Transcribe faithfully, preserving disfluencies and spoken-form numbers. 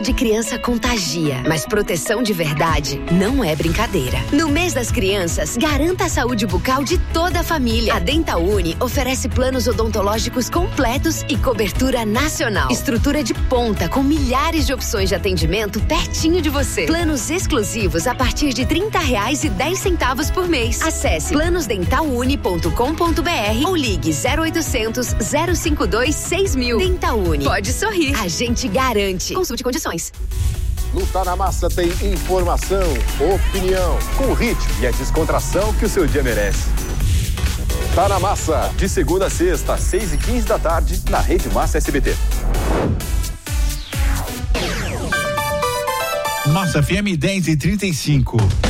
de criança contagia, mas proteção de verdade não é brincadeira. No mês das crianças, garanta a saúde bucal de toda a família. A Dental Uni oferece planos odontológicos completos e cobertura nacional. Estrutura de ponta com milhares de opções de atendimento pertinho de você. Planos exclusivos a partir de trinta reais e dez centavos por mês. Acesse planos dental uni ponto com ponto br ou ligue zero oitocentos, zero cinco dois, seis mil. Dental Uni. Pode sorrir. A gente garante. Consulte condições. No Tá na Massa tem informação, opinião, com o ritmo e a descontração que o seu dia merece. Tá na Massa, de segunda a sexta, às seis e quinze da tarde, na Rede Massa S B T. Massa F M dez e trinta e cinco.